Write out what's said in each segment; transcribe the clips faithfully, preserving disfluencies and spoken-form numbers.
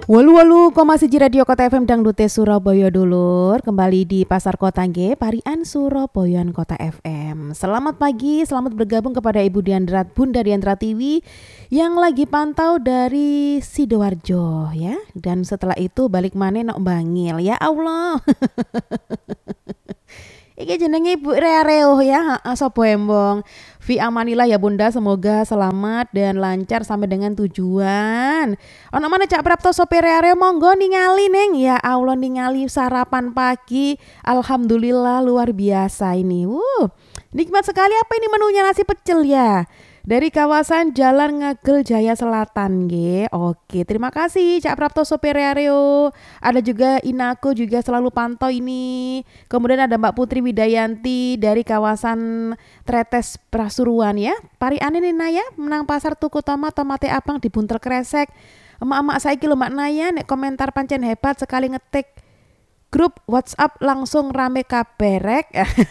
Walu walu kok masih di Radio Kota F M Dangdute Surabaya dulur. Kembali di Pasar Kota nggih, Parian Surabayaan Kota F M. Selamat pagi, selamat bergabung kepada Ibu Diandra, Bunda Diandra Tiwi yang lagi pantau dari Sidoarjo ya. Dan setelah itu balik maneh nok Bangil. Ya Allah. Iki jenenge Ibu Rea Reo ya, heeh sapa embong. Fi amanillah ya Bunda, semoga selamat dan lancar sampai dengan tujuan. Ono mana Cak Prapto sopir Rea Reo monggo ningali neng. Ya Allah ningali sarapan pagi. Alhamdulillah luar biasa ini. Wuh, nikmat sekali apa ini menunya nasi pecel ya. Dari kawasan Jalan Ngagel Jaya Selatan nggih. Oke, terima kasih Cak Prapto sopir Areo. Ada juga Inako juga selalu pantau ini. Kemudian ada Mbak Putri Widayanti dari kawasan Tretes Prasuruan ya. Parian ini Naya menang pasar tuku tomat tomate abang di Buntel Kresek. Emak-emak saiki lho Mbak Naya nek komentar pancen hebat sekali ngetik grup WhatsApp langsung rame kaberek.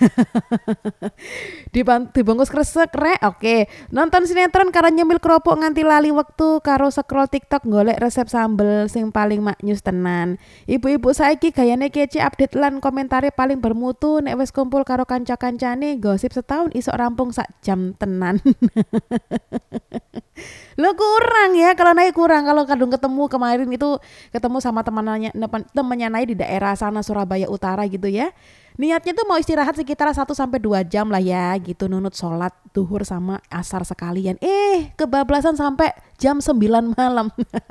Dibungkus kresek rek. Oke, nonton sinetron karo nyemil keropok nganti lali wektu karo scroll TikTok golek resep sambel sing paling maknyus tenan. Ibu-ibu saiki gayane kece, update lan komentare paling bermutu nek wis kumpul karo kanca-kancane gosip setahun isok rampung sak jam tenan. Lo kurang ya, kalau naik kurang. Kalau kadung ketemu kemarin itu ketemu sama temannya temannya naik di daerah sana Surabaya Utara gitu ya. Niatnya tuh mau istirahat sekitar satu sampai dua jam lah ya gitu, nunut sholat duhur sama asar sekalian. Eh, kebablasan sampai jam sembilan malam.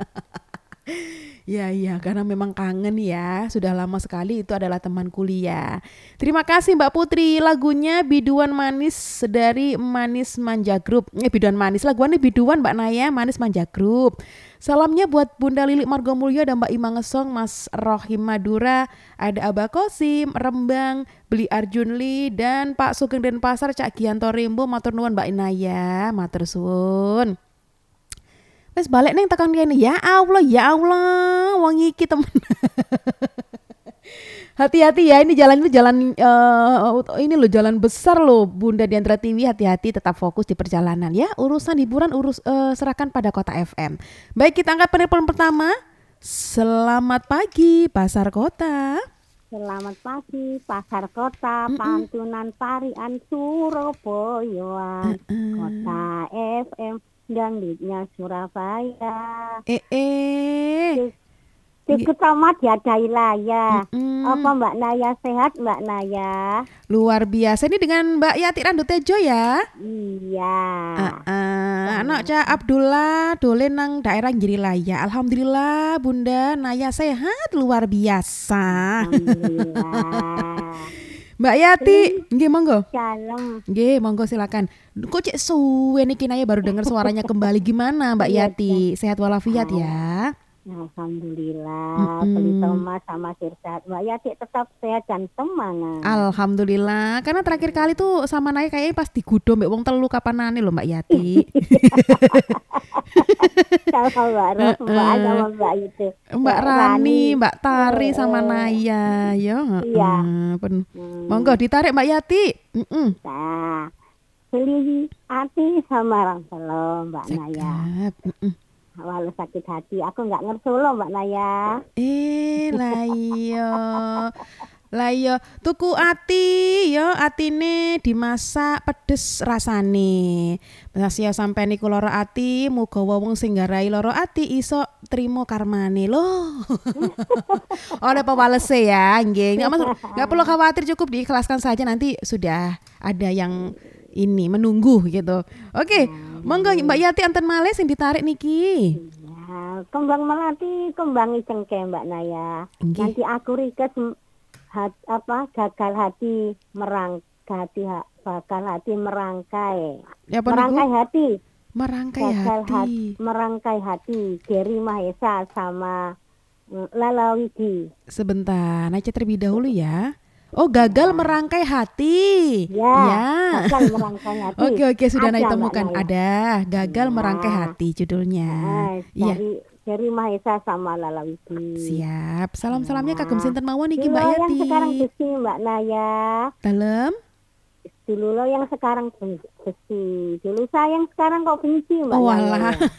Ya iya, karena memang kangen ya. Sudah lama sekali itu adalah teman kuliah. Terima kasih Mbak Putri. Lagunya Biduan Manis dari Manis Manja Group. Eh Biduan Manis, laguannya Biduan Mbak Naya, Manis Manja Group. Salamnya buat Bunda Lilik Margomulyo dan Mbak Ima Ngesong, Mas Rohim Madura, ada Abah Kosim, Rembang, Beli Arjun Lee, dan Pak Sugeng Denpasar, Cak Gianto Rimbo, matur nuwun Mbak Inaya, matur suwun. Wes balik neng tekan kene. Ya Allah, ya Allah, wong iki temen. Hati-hati ya, ini jalan itu jalan uh, ini loh jalan besar loh Bunda Diandra Tiwi, hati-hati tetap fokus di perjalanan ya. Urusan hiburan urus uh, serahkan pada Kota F M. Baik, kita angkat penelpon pertama. Selamat pagi Pasar Kota. Selamat pagi Pasar Kota, Mm-mm. Pantunan Parian Surabaya, uh-uh. Kota F M. Dangdutnya Surabaya. Eh eh. Dikit tomat ya Dailaya. Mm-mm. Apa Mbak Naya sehat Mbak Naya? Luar biasa ini dengan Mbak Yati Randutejo ya. Iya. Uh-uh. Anak Cak Abdullah dolen nang daerah Girilaya. Alhamdulillah Bunda Naya sehat luar biasa. Alhamdulillah. Mbak Yati, nggih monggo. Salam. Nggih, monggo silakan. Kok cek suwe niki Naya baru dengar suaranya kembali. Gimana Mbak Yati? Sehat walafiat ya? Alhamdulillah. Beli tomat sama sirsak. Mbak Yati tetap sehat dan semangat. Alhamdulillah. Karena terakhir kali tuh sama Naya kayaknya pas digudom mbek wong telu kapanane lho Mbak Yati. Sama Mbak Ros, Mbak sama Mbak itu. Mbak Rani, Mbak Tari sama Naya, ya. Iya. Hmm. Monggo ditarik Mbak Yati. Heeh. Nah, beli hati sama orang Solo Mbak Cekap. Naya. Heeh. Walau sakit hati, aku nggak ngersolo Mbak Naya. Eh, lah iya. Lah iya, tuku ati ya, atine dimasak pedes rasane. Masih sampai niku loro ati, muga wong sing nggarai loro ati iso trimo karmane loh. Oleh pewalese ya, nggih. Enggak masuk, enggak perlu khawatir, cukup diikhlaskan saja, nanti sudah ada yang ini menunggu gitu. Oke, hmm. Monggo Mbak Yati anten malih sing ditarik niki. Ya, kembang melati, kembang cengkeh Mbak Naya. Okay. Nanti aku rikes hat, apa gagal hati merang hati ha, bakal hati merangkai. Ya, merangkai niku? Hati. Merangkai gagal hati. hati. Merangkai hati. Geri Mahesa sama Lala Widi. Sebentar, Naca terlebih dahulu ya. Oh, gagal ya. Merangkai hati. Ya, ya. Gagal merangkai hati. Oke oke sudah Naik temukan. Ada gagal ya. Merangkai hati judulnya. Iya. Dari dari Mahesa sama Lala Widi. Siap. Salam-salamnya ya. Kagem sinten mawon iki Mbak Yati. Yang sekarang besi Mbak Naya. Dalem. Dulu lo yang sekarang besi. Dulu sayang sekarang kok benci Mbak oh, Naya.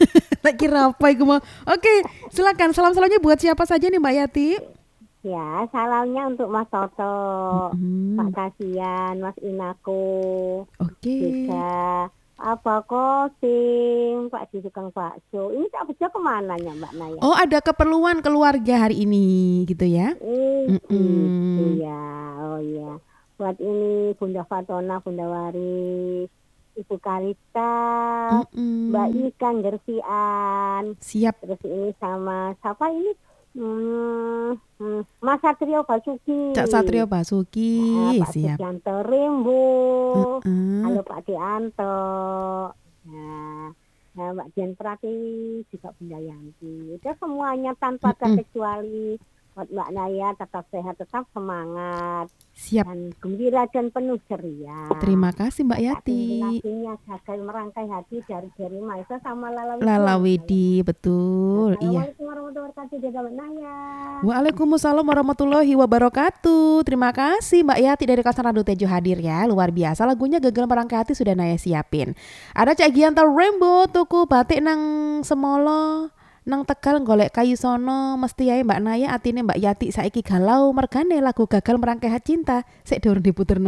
Tak kira apa iku mau. Oke, silakan salam-salamnya buat siapa saja nih Mbak Yati? Ya, salamnya untuk Mas Toto, Mm-hmm. Pak Kasian, Mas Inako, Oke. juga apa Kosim, Pak di tukang bakso. Ini tak bejo kemana ya Mbak Naya? Oh, ada keperluan keluarga hari ini gitu ya? Eh, gitu Mm-mm. ya, oh ya. Buat ini Bunda Fatona, Bunda Waris, Ibu Karita, Mm-mm. Mbak Ikan Gersian, Siap. terus ini sama siapa ini? Hmm, hmm, Mas Satrio Basuki, Cak Satrio Basuki. nah, Pak Siap. Sugianto Rimbo, Mm-mm. halo Pak Dianto, nah, nah Mbak Dian Pratiwi juga Bunda Yanti. Udah semuanya tanpa Mm-mm. terkecuali buat Mbak Naya tetap sehat, tetap semangat. Siap. Dan gembira dan penuh ceria. Terima kasih Mbak Yati. Lagunya gagal merangkai hati dari Jerry Maisa sama Lala Widi. Lala Widi, betul. Iya. Assalamualaikum warahmatullahi wabarakatuh. Dadah Mbak Naya. Waalaikumsalam warahmatullahi wabarakatuh. Terima kasih Mbak Yati dari Kawasan Radu Tejo hadir ya. Luar biasa lagunya gagal merangkai hati sudah Naya siapin. Ada Cak Gianta Rainbow tuku batik nang Semolo. Nang Tegal golek kayu sono mesti ae Mbak Naya atine Mbak Yati saiki galau mergane lagu gagal merangkai hati cinta sik durung diputerno.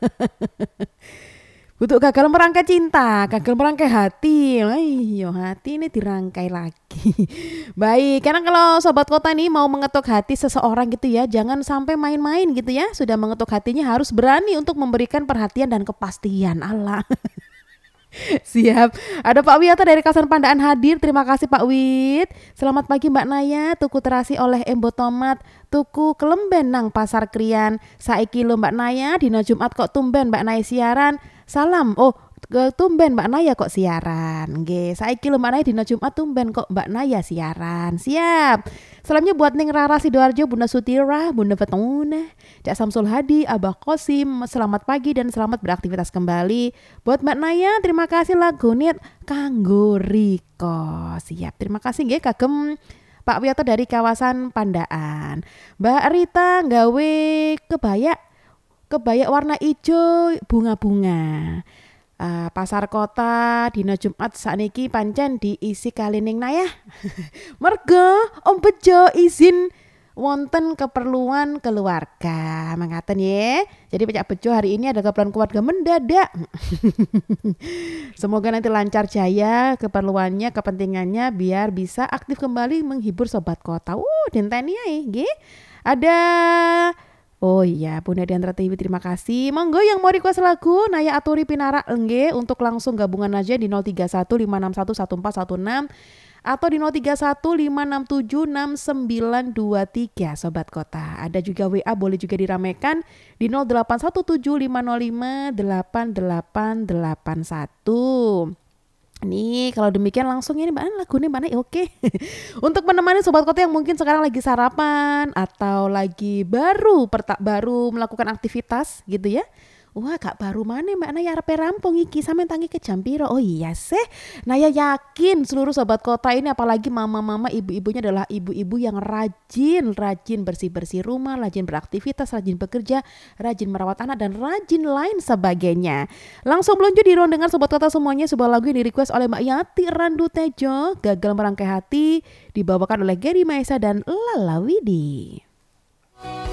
Butuh gagal merangkai cinta, gagal merangkai hati. Ayo hati ini dirangkai lagi. Baik, karena kalau sobat kota nih mau mengetuk hati seseorang gitu ya, jangan sampai main-main gitu ya. Sudah mengetuk hatinya harus berani untuk memberikan perhatian dan kepastian. Allah. Siap. Ada Pak Wiyata dari Kawasan Pandaan hadir. Terima kasih Pak Wit. Selamat pagi Mbak Naya. Tuku terasi oleh Embo Tomat. Tuku kelemben nang Pasar Krian. Saiki lo Mbak Naya. Dina Jumat kok tumben Mbak Naya siaran. Salam. Oh, ke tumben Mbak Naya kok siaran. Nggih, saiki lo Mbak Naya dina Jumat tumben kok Mbak Naya siaran. Siap. Salamnya buat Ning Rara Sidoarjo, Bunda Sutira, Bunda Fatuna, Cak Samsul Hadi, Abah Kosim. Selamat pagi dan selamat beraktivitas kembali. Buat Mbak Naya, terima kasih lagunit kanggo Riko. Siap. Terima kasih nggih kagem Pak Wiyoto dari kawasan Pandaan. Mbak Rita nggawe kebaya kebaya warna hijau bunga-bunga. Uh, pasar kota dina Jumat sakniki pancen diisi kalining Naya. Merga Om Bejo izin wonten keperluan keluarga. Mengaten ya. Jadi Pak Bejo hari ini ada keperluan keluarga mendadak. Semoga nanti lancar jaya keperluannya, kepentingannya biar bisa aktif kembali menghibur sobat kota. Uh, dinteni ae nggih. Ada Oh iya, Bunda Diantra Tiwi terima kasih. Monggo yang mau request lagu Naya aturi pinara engge untuk langsung gabungan aja di nol tiga satu lima enam satu satu empat satu enam atau di nol tiga satu lima enam tujuh enam sembilan dua tiga sobat kota. Ada juga W A boleh juga diramekan di nol delapan satu tujuh lima nol lima delapan delapan delapan satu. Nih kalau demikian langsung ini Mbak Ana lagunya Mbak Ana oke. Untuk menemani sobat kota yang mungkin sekarang lagi sarapan atau lagi baru perta- baru melakukan aktivitas gitu ya. Wah kak baru mana Mbak Naya arepe rampung iki sampean tangi ke jam piro? Oh iya sih. Naya yakin seluruh sobat kota ini apalagi mama-mama ibu-ibunya adalah ibu-ibu yang rajin, rajin bersih-bersih rumah, rajin beraktivitas, rajin bekerja, rajin merawat anak dan rajin lain sebagainya. Langsung meluncur di ruang dengar sobat kota semuanya sebuah lagu yang di-request oleh Mbak Yati Randu Tejo, Gagal Merangkai Hati, dibawakan oleh Gary Maesa dan Lala Widi.